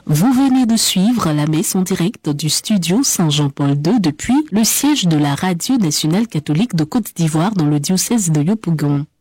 Vous venez de suivre la messe en direct du studio Saint-Jean-Paul II depuis le siège de la Radio nationale catholique de Côte d'Ivoire dans le diocèse de Yopougon.